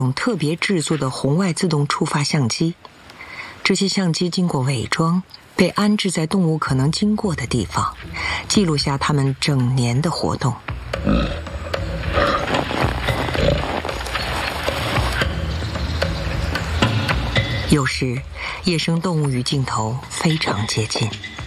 种特别制作的红外自动触发相机。这些相机经过伪装，被安置在动物可能经过的地方，记录下它们整年的活动。有时，野生动物与镜头非常接近。